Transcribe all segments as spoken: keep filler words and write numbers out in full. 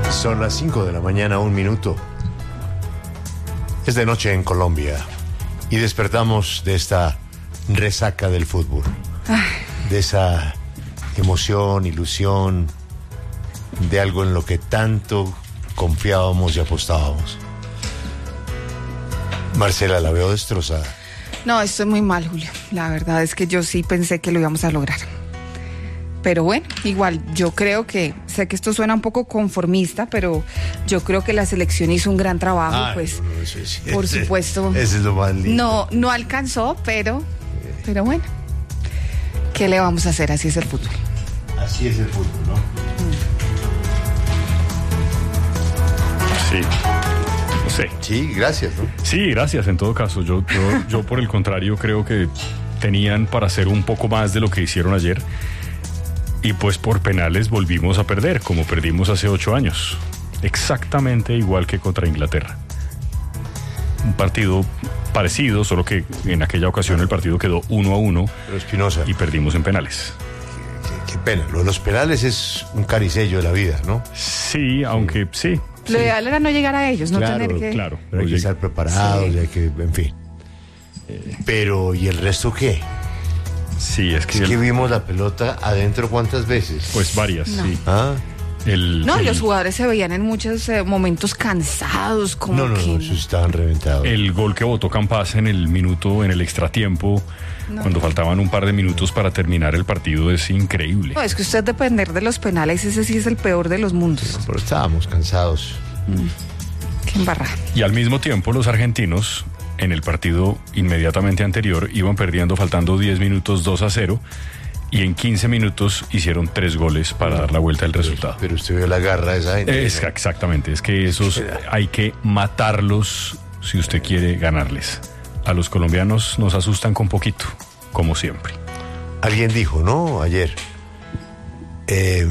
Son las cinco de la mañana, un minuto. Es de noche en Colombia y despertamos de esta resaca del fútbol. Ay. De esa emoción, ilusión, de algo en lo que tanto confiábamos y apostábamos. Marcela, la veo destrozada. No, estoy muy mal, Julio. La verdad es que yo sí pensé que lo íbamos a lograr. Pero bueno, igual, yo creo que, sé que esto suena un poco conformista, pero yo creo que la selección hizo un gran trabajo, ah, pues, no, no, eso es, por ese, supuesto. Ese es lo más lindo. No, no alcanzó, pero, pero bueno, ¿qué le vamos a hacer? Así es el fútbol. Así es el fútbol, ¿no? Sí. No sé. Sí, gracias, ¿no? Sí, gracias, en todo caso. Yo, yo, yo por el contrario, creo que tenían para hacer un poco más de lo que hicieron ayer. Y pues por penales volvimos a perder, como perdimos hace ocho años. Exactamente igual que contra Inglaterra. Un partido parecido, solo que en aquella ocasión el partido quedó uno a uno. Pero Espinosa. Y perdimos en penales. Qué, qué, qué pena. Lo de los penales es un caricello de la vida, ¿no? Sí, aunque sí. Lo sí. ideal era no llegar a ellos, no claro, tener que... Claro, pero hay que estar preparados, sí. Hay que, en fin. Eh. Pero, ¿y el resto qué? Sí, es que... Es que el... vimos la pelota adentro ¿cuántas veces? Pues varias, no. sí. ¿Ah? El, no, el... los jugadores se veían en muchos eh, momentos cansados, como no, no, que... No, no, estaban reventados. El gol que botó Campas en el minuto, en el extratiempo, no. cuando faltaban un par de minutos para terminar el partido, es increíble. No, es que usted depender de los penales, ese sí es el peor de los mundos. No, pero estábamos cansados. Mm. Qué embarrada. Y al mismo tiempo los argentinos... En el partido inmediatamente anterior iban perdiendo faltando diez minutos dos a cero y en quince minutos hicieron tres goles para dar la vuelta al pero, resultado. Pero usted vio la garra de esa gente. Es, ¿no? Exactamente, es que esos hay que matarlos si usted quiere ganarles. A los colombianos nos asustan con poquito, como siempre. Alguien dijo, ¿no? Ayer. Eh,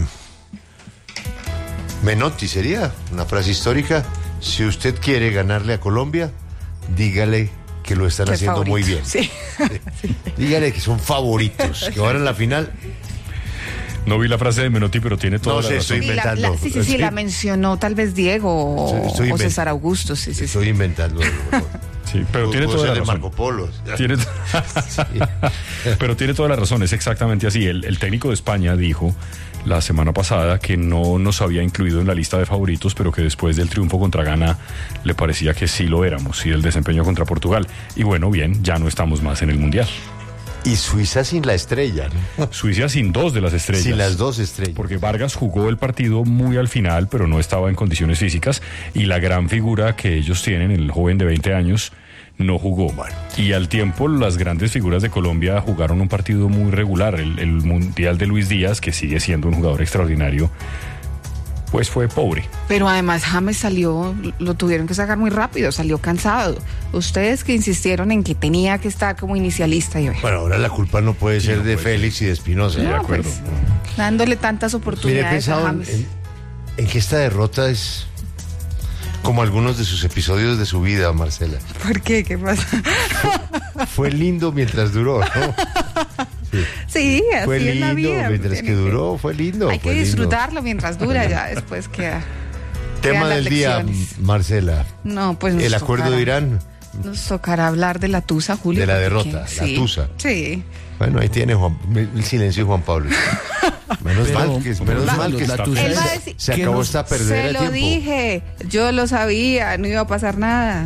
Menotti sería una frase histórica. Si usted quiere ganarle a Colombia, dígale que lo están que haciendo favorito. Muy bien. Sí. Sí. Dígale que son favoritos, que van a la final. No vi la frase de Menotti, pero tiene toda no la sé, razón. estoy inventando. La, la, sí, sí, sí, sí, la mencionó tal vez Diego o, estoy o César Augusto. Sí, sí, estoy sí. inventando. Sí, pero tiene toda la razón. Marco Polo. Tiene t- sí. Pero tiene toda la razón, es exactamente así. El, el técnico de España dijo la semana pasada que no nos había incluido en la lista de favoritos, pero que después del triunfo contra Ghana le parecía que sí lo éramos, y el desempeño contra Portugal. Y bueno, bien, ya no estamos más en el Mundial. Y Suiza sin la estrella, ¿no? Suiza sin dos de las estrellas. Sin las dos estrellas. Porque Vargas jugó el partido muy al final, pero no estaba en condiciones físicas. Y la gran figura que ellos tienen, el joven de veinte años, no jugó. Bueno. Y al tiempo, las grandes figuras de Colombia jugaron un partido muy regular. El, el Mundial de Luis Díaz, que sigue siendo un jugador extraordinario, pues fue pobre. Pero además James salió, lo tuvieron que sacar muy rápido, salió cansado. Ustedes que insistieron en que tenía que estar como inicialista. Y bueno, ahora la culpa no puede ser sí, no de puede. Félix y de Espinosa. No, de acuerdo. Pues, dándole tantas oportunidades Mire, a James. En, en que esta derrota es como algunos de sus episodios de su vida, Marcela. ¿Por qué? ¿Qué pasa? Fue, fue lindo mientras duró, ¿no? Sí, sí, así fue lindo, es la vida. Mientras que duró, que, fue lindo. Hay fue que disfrutarlo lindo. mientras dura, ya después queda. Tema del día, Marcela. No, pues el acuerdo tocará, de Irán. Nos tocará hablar de la tusa, Julio. De la derrota, porque, la sí, tusa. Sí. Bueno, ahí tiene Juan, el silencio de Juan Pablo. Menos pero, mal que, menos la, mal que la tusa él es, va a decir, se acabó esta perdera Se de lo tiempo. dije, yo lo sabía, no iba a pasar nada.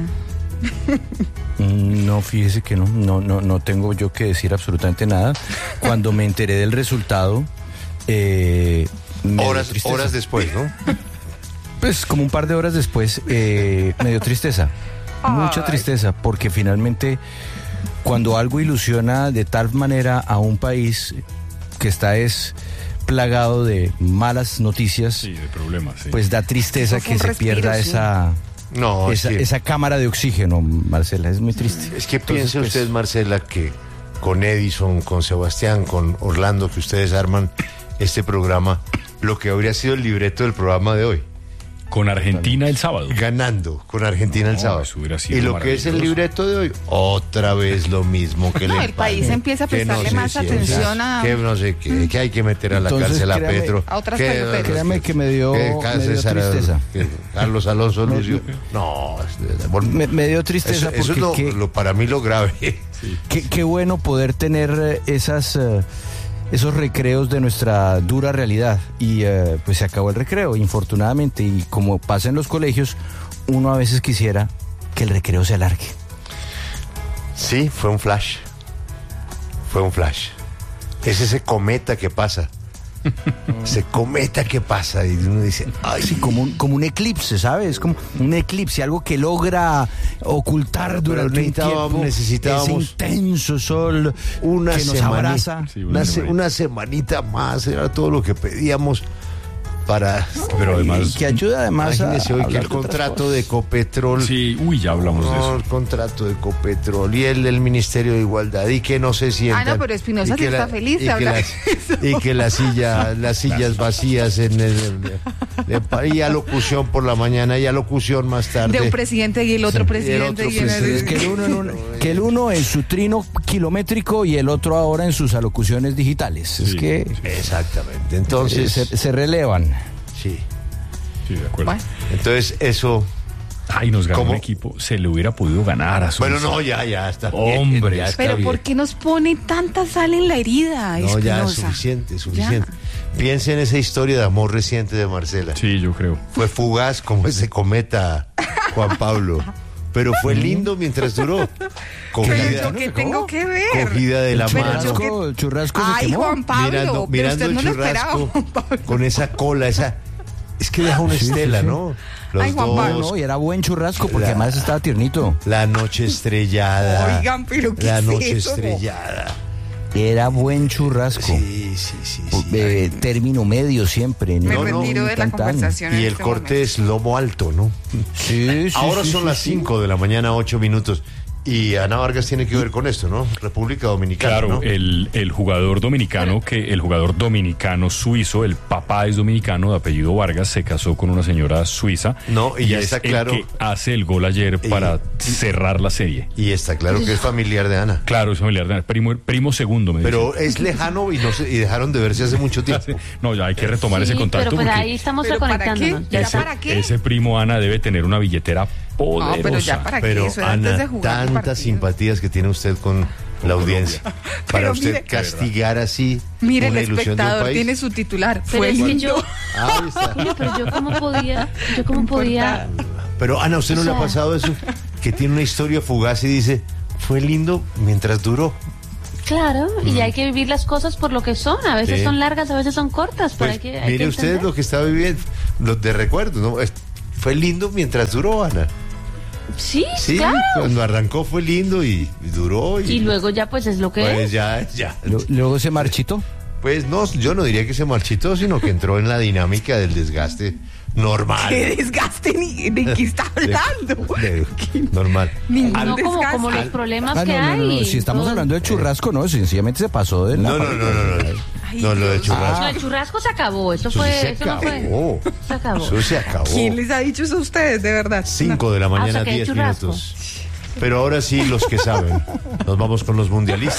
No, fíjese que no, no, no, no tengo yo que decir absolutamente nada. Cuando me enteré del resultado, eh, me horas, dio tristeza. horas después, ¿no? Pues como un par de horas después, eh, me dio tristeza, mucha tristeza, porque finalmente cuando algo ilusiona de tal manera a un país que está es plagado de malas noticias, sí, de problemas, sí. pues da tristeza que se respiro, pierda sí. esa... No, esa, sí. esa cámara de oxígeno, Marcela, es muy triste. Es que Entonces, piense pues, usted, Marcela, que con Edison, con Sebastián, con Orlando, que ustedes arman este programa, lo que habría sido el libreto del programa de hoy. Con Argentina el sábado. Ganando con Argentina el No, sábado. eso hubiera sido Y lo que es el maravilloso. libreto de hoy, otra vez lo mismo que No, le el país empieza a que prestarle sé más si atención es- a- que no sé qué, que hay que meter a la Entonces, cárcel a créame- Petro. a otras que- peloteras. Créame que me dio- que me dio César- tristeza. que Carlos Alonso Lucio. No, es- por- Me, me dio eso, tristeza eso es porque lo, qué, lo- para mí lo grave. qué- qué bueno poder tener eh, esas eh, esos recreos de nuestra dura realidad. Y eh, pues se acabó el recreo, infortunadamente. Y como pasa en los colegios, uno a veces quisiera que el recreo se alargue. Sí, fue un flash. Fue un flash. Es ese cometa que pasa. Ese cometa que pasa y uno dice, ay, Sí, como un, como un eclipse, ¿sabes? Como un eclipse, algo que logra ocultar durante un necesitábamos- tiempo necesitábamos ese intenso sol una que nos semani- abraza. Sí, una, una se- semanita. una semanita más, era todo lo que pedíamos para... Pero además. Y que ayuda además a, Imagínese hoy que hablar el de otras contrato cosas. de Ecopetrol... Sí, uy, ya hablamos de No, eso. el contrato de Ecopetrol y el del Ministerio de Igualdad y que no se sientan. Ah, no, pero Espinosa y que sí está feliz de y que hablar las, y que la silla, las sillas vacías en el, el- y alocución por la mañana y alocución más tarde. De un presidente y el otro Sí, presidente. y el y otro en el- presidente. Que el, uno en un- que el uno en su trino kilométrico y el otro ahora en sus alocuciones digitales. Es Sí, que Exactamente. eh, Entonces, se, se relevan. sí. Sí, de acuerdo. Bueno. Entonces eso. Ay, nos ganó ¿Cómo? un equipo. Se le hubiera podido ganar a Suiza. Bueno, no, ya, ya está. Hombre. bien, ya está Pero bien. ¿por qué nos pone tanta sal en la herida, No, ya es Espinosa? suficiente, suficiente. Piensa en esa historia de amor reciente de Marcela. Sí, yo creo. Fue fugaz como ese cometa, Juan Pablo. Pero fue lindo mientras duró. Pero Cogida, yo qué tengo que ver. cogida de la Pero mano. yo qué- Churrasco, el churrasco se Ay, quemó. Juan Pablo, mirando pero mirando usted el no lo esperaba, churrasco Juan Pablo. con esa cola, esa. Es que deja una Sí, sí, estela, sí. ¿no? Los Ay, Juan dos, Pablo. No, y era buen churrasco porque La- además estaba tiernito. la noche estrellada. Oigan, pero ¿qué La es noche eso? estrellada. Era buen churrasco. Sí, sí, sí, sí. Eh, término medio siempre. Me No, no, retiro de la tan, tan. conversación. Y en el este corte momento. es lomo alto, ¿no? Sí, sí, Ahora sí, son sí, las sí. cinco de la mañana, ocho minutos. Y Ana Vargas tiene que ver con esto, ¿no? República Dominicana, Claro, ¿no? el, el jugador dominicano, que el jugador dominicano suizo, el papá es dominicano de apellido Vargas, se casó con una señora suiza. No, y ya es está el claro. que hace el gol ayer Y- para cerrar la serie. Y está claro que es familiar de Ana. Claro, es familiar, de- primo, primo segundo, me Pero dicen. es lejano y no se, y dejaron de verse hace mucho tiempo. No, ya hay que retomar Sí, ese contacto. pero pues porque ahí estamos ¿Pero para reconectándonos. qué? Ya ¿Ya está. para qué? ese primo Ana debe tener una billetera poderosa. No, pero ya para Pero qué, eso era antes Ana, de jugar el tantas partido. simpatías que tiene usted con la audiencia. Para Pero usted mire- castigar así Mire, una el ilusión de un espectador país. tiene su titular. Pero Fue es que lindo. yo, Ahí está. Julio, pero yo cómo podía, yo cómo podía, Pero Ana, ¿usted no O le ha sea- pasado eso? Que tiene una historia fugaz y dice, fue lindo mientras duró. claro, y hay que vivir las cosas por lo que son. A veces Sí. son largas, a veces son cortas, pero Pues hay que, hay mire que usted entender. lo que está viviendo, lo de recuerdo, ¿no? Es- Fue lindo mientras duró, Ana. Sí, Sí, claro. cuando arrancó fue lindo y, y duró. Y, Y luego ya pues es lo que pues es. ya, ya. Lo- Luego se marchitó. Pues no, yo no diría que se marchitó, sino que entró en la dinámica del desgaste normal. ¿Qué desgaste ni de qué está hablando? De- normal. Ningún No como, desgaste. como los problemas Ah, que no, no, no, no, hay. Si estamos Todo- hablando de churrasco, no, sencillamente se pasó de la No, no, no, no, no. Ay, No, lo de Dios. churrasco. No, el churrasco se acabó. Eso Eso fue, sí se eso no fue. acabó. Se acabó. Eso se acabó. ¿Quién les ha dicho eso a ustedes, de verdad? Cinco de la Ah, o sea mañana, que hay diez churrasco. minutos. Pero ahora sí, los que saben. Nos vamos con los mundialistas.